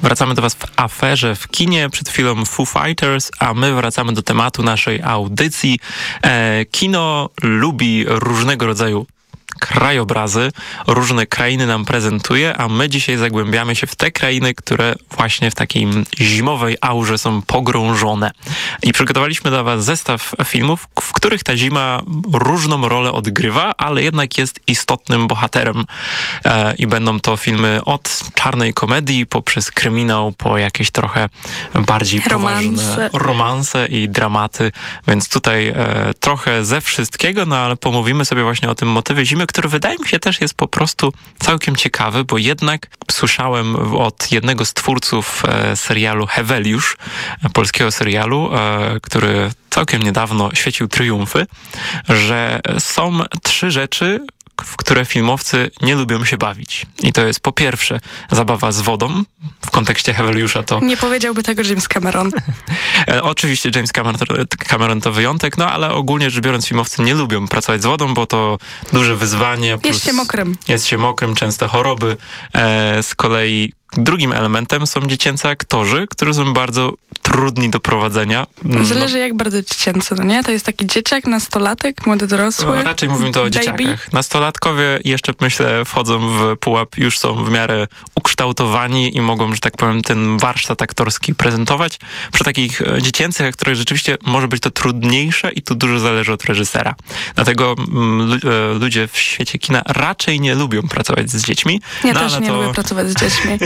Wracamy do was w aferze w kinie. Przed chwilą Foo Fighters, a my wracamy do tematu naszej audycji. Kino lubi różnego rodzaju krajobrazy, różne krainy nam prezentuje, a my dzisiaj zagłębiamy się w te krainy, które właśnie w takiej zimowej aurze są pogrążone. I przygotowaliśmy dla was zestaw filmów, w których ta zima różną rolę odgrywa, ale jednak jest istotnym bohaterem. I będą to filmy od czarnej komedii, poprzez kryminał, po jakieś trochę bardziej poważne romanse i dramaty. Więc tutaj trochę ze wszystkiego, no ale pomówimy sobie właśnie o tym motywie zimy, który wydaje mi się też jest po prostu całkiem ciekawy, bo jednak słyszałem od jednego z twórców serialu Heweliusz, polskiego serialu, który całkiem niedawno świecił triumfy, że są 3 rzeczy, w które filmowcy nie lubią się bawić. I to jest po pierwsze zabawa z wodą. W kontekście Heweliusza to... Nie powiedziałby tego James Cameron. Oczywiście James Cameron to wyjątek, no ale ogólnie rzecz biorąc filmowcy nie lubią pracować z wodą, bo to duże wyzwanie. Jest się mokrym. Jest się mokrym, często choroby. Z kolei drugim elementem są dziecięcy aktorzy, którzy są bardzo trudni do prowadzenia. Zależy jak bardzo dziecięcy, no nie? To jest taki dzieciak, nastolatek, młody dorosły. Raczej mówimy to o dzieciakach. Nastolatkowie jeszcze, myślę, wchodzą w pułap, już są w miarę ukształtowani i mogą, że tak powiem, ten warsztat aktorski prezentować. Przy takich dziecięcych aktorach rzeczywiście może być to trudniejsze i tu dużo zależy od reżysera. Dlatego ludzie w świecie kina raczej nie lubią pracować z dziećmi. Ja też nie lubię pracować z dziećmi.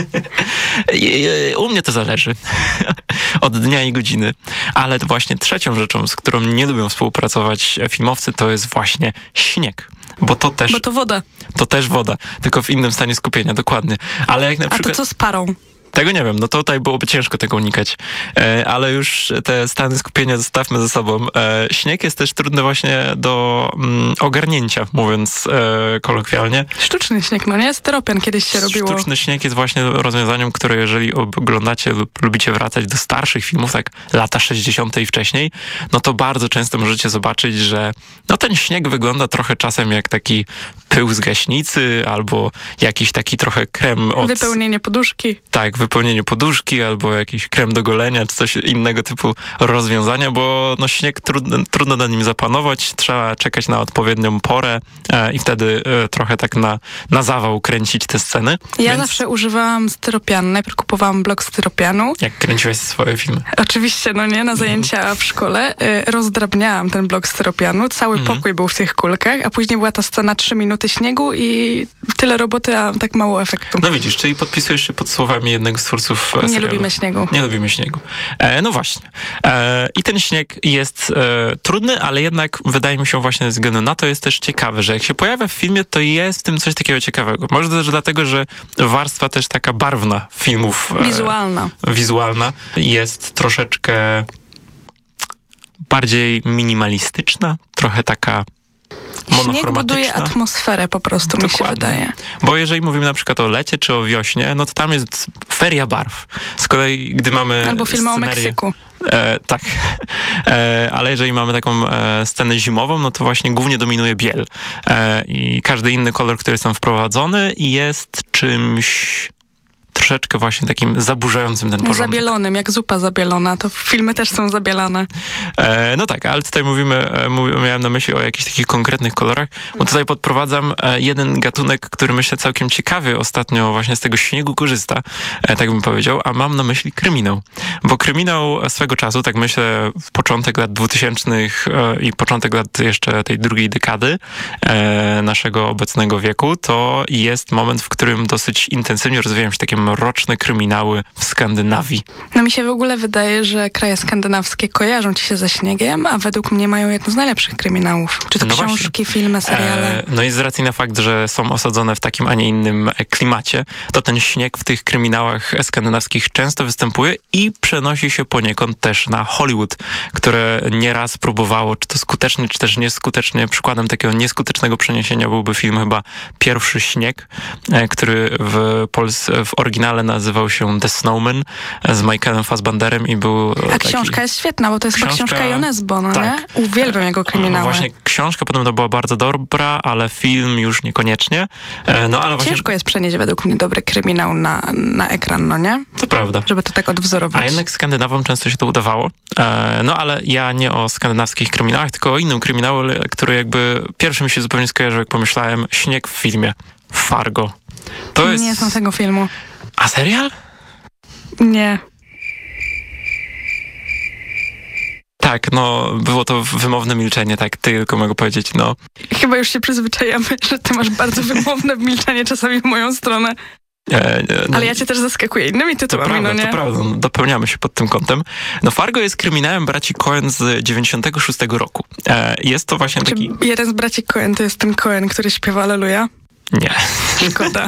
U mnie to zależy od dnia i godziny. Ale właśnie trzecią rzeczą, z którą nie lubią współpracować filmowcy, to jest właśnie śnieg. Bo to woda. To też woda, tylko w innym stanie skupienia, dokładnie. Ale jak na przykład... A to co z parą? Tego nie wiem, no tutaj byłoby ciężko tego unikać, ale już te stany skupienia zostawmy ze sobą. Śnieg jest też trudny właśnie do ogarnięcia, mówiąc kolokwialnie. Sztuczny śnieg, no nie? Styropian kiedyś się robiło. Sztuczny śnieg jest właśnie rozwiązaniem, które jeżeli oglądacie lub lubicie wracać do starszych filmów, tak lata 60. i wcześniej, no to bardzo często możecie zobaczyć, że no ten śnieg wygląda trochę czasem jak taki pył z gaśnicy, albo jakiś taki trochę krem od... Wypełnienie poduszki. Tak, wypełnienie poduszki, albo jakiś krem do golenia, czy coś innego typu rozwiązania, bo no śnieg trudno na nim zapanować, trzeba czekać na odpowiednią porę i wtedy trochę tak na zawał kręcić te sceny. Ja zawsze używałam styropianu. Najpierw kupowałam blok styropianu. Jak kręciłeś swoje filmy? Oczywiście, no nie, na zajęcia w szkole. Rozdrabniałam ten blok styropianu. Cały pokój był w tych kulkach, a później była ta scena 3 minuty śniegu i tyle roboty, a tak mało efektu. No widzisz, czyli podpisujesz się pod słowami jednego z twórców serialu. Nie lubimy śniegu. Nie lubimy śniegu. No właśnie. I ten śnieg jest trudny, ale jednak wydaje mi się właśnie ze względu na to jest też ciekawy, że jak się pojawia w filmie, to jest w tym coś takiego ciekawego. Może też dlatego, że warstwa też taka barwna filmów. Wizualna jest troszeczkę bardziej minimalistyczna, trochę taka śnieg buduje atmosferę po prostu, mi się wydaje. Bo jeżeli mówimy na przykład o lecie czy o wiośnie, no to tam jest feria barw. Z kolei, gdy mamy albo film o Meksyku. Tak. Ale jeżeli mamy taką scenę zimową, no to właśnie głównie dominuje biel. I każdy inny kolor, który jest tam wprowadzony, jest czymś troszeczkę właśnie takim zaburzającym ten porządek. Zabielonym, jak zupa zabielona, to filmy też są zabielane. No tak, ale tutaj miałem na myśli o jakichś takich konkretnych kolorach, bo tutaj podprowadzam jeden gatunek, który myślę całkiem ciekawie ostatnio właśnie z tego śniegu korzysta, tak bym powiedział, a mam na myśli kryminał. Bo kryminał swego czasu, tak myślę, w początek lat 2000 i początek lat jeszcze tej drugiej dekady naszego obecnego wieku, to jest moment, w którym dosyć intensywnie rozwijają się takie mroczne kryminały w Skandynawii. No mi się w ogóle wydaje, że kraje skandynawskie kojarzą ci się ze śniegiem, a według mnie mają jedno z najlepszych kryminałów. Czy to książki, filmy, seriale? No i z racji na fakt, że są osadzone w takim, a nie innym klimacie, to ten śnieg w tych kryminałach skandynawskich często występuje i przenosi się poniekąd też na Hollywood, które nieraz próbowało, czy to skutecznie, czy też nieskutecznie. Przykładem takiego nieskutecznego przeniesienia byłby film chyba Pierwszy śnieg, który w oryginale kryminale nazywał się The Snowman z Michaelem Fassbenderem i był A książka jest świetna, bo to jest książka Ionesbo, no tak. nie? Uwielbiam jego kryminały. Właśnie książka potem to była bardzo dobra, ale film już niekoniecznie. No, ale właśnie... Ciężko jest przenieść według mnie dobry kryminał na ekran, no nie? To prawda. Żeby to tak odwzorować. A jednak Skandynawom często się to udawało. No ale ja nie o skandynawskich kryminałach, tylko o innym kryminale, który jakby pierwszy mi się zupełnie skojarzył, jak pomyślałem, śnieg w filmie. Fargo. To jest... Nie znam tego filmu. A serial? Nie. Tak, no było to wymowne milczenie, tak tylko mogę powiedzieć, no. Chyba już się przyzwyczajamy, że ty masz bardzo wymowne milczenie czasami w moją stronę. No, ale ja cię też zaskakuję innymi tytułami, no nie? To prawda, no, dopełniamy się pod tym kątem. No Fargo jest kryminałem braci Coen z 96 roku. Jest to właśnie taki... Jeden z braci Coen to jest ten Coen, który śpiewa Alleluja? Nie. Szkoda.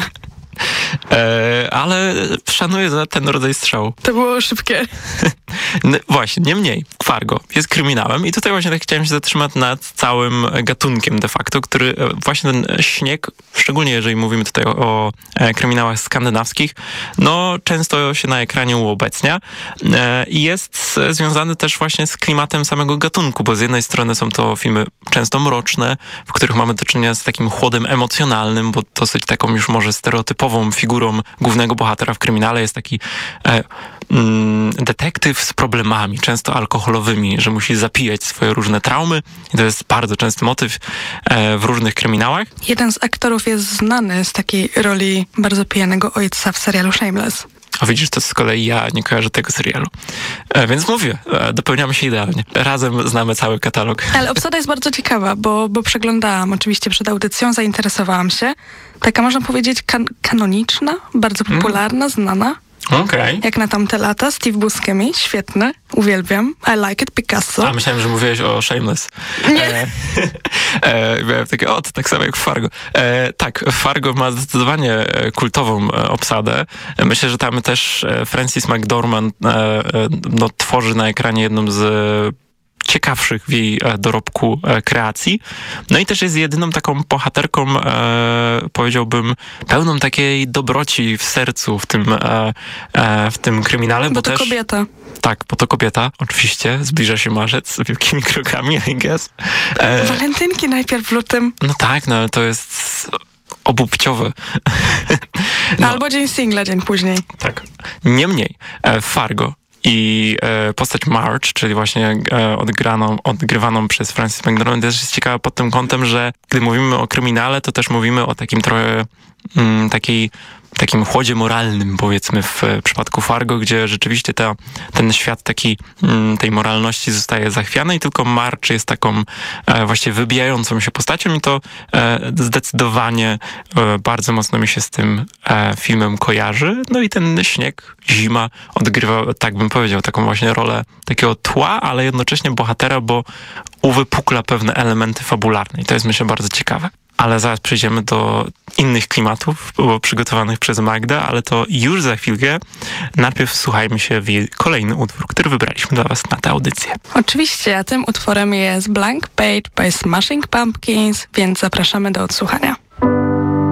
Ale szanuję za ten rodzaj strzału. To było szybkie. Właśnie, niemniej, Fargo jest kryminałem i tutaj właśnie tak chciałem się zatrzymać nad całym gatunkiem de facto, który właśnie ten śnieg, szczególnie jeżeli mówimy tutaj o kryminałach skandynawskich, no często się na ekranie uobecnia i jest związany też właśnie z klimatem samego gatunku, bo z jednej strony są to filmy często mroczne, w których mamy do czynienia z takim chłodem emocjonalnym, bo dosyć taką już może stereotypową figurą głównego bohatera w kryminale jest taki detektyw z problemami, często alkoholowymi, że musi zapijać swoje różne traumy i to jest bardzo częsty motyw w różnych kryminałach. Jeden z aktorów jest znany z takiej roli bardzo pijanego ojca w serialu Shameless. A widzisz, to z kolei ja nie kojarzę tego serialu. Więc mówię, dopełniamy się idealnie. Razem znamy cały katalog. Ale obsada jest bardzo ciekawa, bo przeglądałam oczywiście przed audycją, zainteresowałam się. Taka można powiedzieć kanoniczna, bardzo popularna, znana. Okej. Jak na tamte lata. Steve Buscemi, świetny, uwielbiam. I like it, Picasso. A myślałem, że mówiłeś o Shameless. Nie. Miałem takie, to tak samo jak Fargo. Tak, Fargo ma zdecydowanie kultową obsadę. Myślę, że tam też Frances McDormand tworzy na ekranie jedną z ciekawszych w jej dorobku kreacji. No i też jest jedyną taką bohaterką, powiedziałbym, pełną takiej dobroci w sercu w tym kryminale. Bo to też kobieta. Tak, bo to kobieta, oczywiście. Zbliża się marzec wielkimi krokami, I guess. Walentynki najpierw w lutym. No tak, no ale to jest obupciowe. No. Albo dzień singla, dzień później. Tak. Niemniej, Fargo i postać Marge, czyli właśnie odgrywaną przez Frances McDormand, też jest ciekawa pod tym kątem, że gdy mówimy o kryminale, to też mówimy o takim trochę takim chłodzie moralnym, powiedzmy, w przypadku Fargo, gdzie rzeczywiście ten świat tej moralności zostaje zachwiany i tylko Marge jest taką właśnie wybijającą się postacią i to zdecydowanie bardzo mocno mi się z tym filmem kojarzy. No i ten śnieg, zima odgrywa, tak bym powiedział, taką właśnie rolę takiego tła, ale jednocześnie bohatera, bo uwypukla pewne elementy fabularne i to jest, myślę, bardzo ciekawe. Ale zaraz przejdziemy do innych klimatów, przygotowanych przez Magdę, ale to już za chwilkę. Najpierw wsłuchajmy się w jej kolejny utwór, który wybraliśmy dla was na tę audycję. Oczywiście, a tym utworem jest Blank Page by Smashing Pumpkins, więc zapraszamy do odsłuchania.